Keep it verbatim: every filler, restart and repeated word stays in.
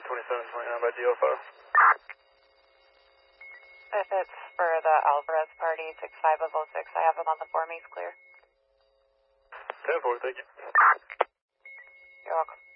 twenty-seven twenty-nine by D O five. If it's for the Alvarez party, six five of oh six, I have him on the form, he's clear. ten four, thank you. You're welcome.